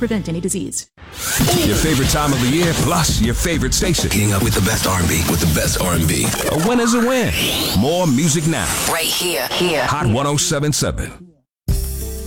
prevent any disease. Your favorite time of the year, plus your favorite station. Getting up with the best R&B, with the best R&B. A win is a win. More music now. Right here. Hot 107.7.